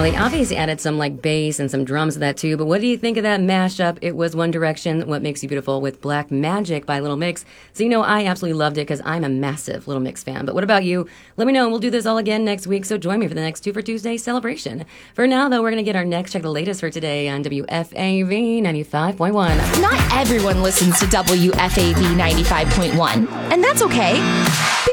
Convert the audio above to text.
they obviously added some like bass and some drums to that too. But what do you think of that mashup? It was One Direction, What Makes You Beautiful with Black Magic by Little Mix. So I absolutely loved it because I'm a massive Little Mix fan. But what about you? Let me know and we'll do this all again next week. So join me for the next 2 for Tuesday celebration. For now though, we're going to get our next check the latest for today on WFAV 95.1. Not everyone listens to WFAV 95.1, and that's okay.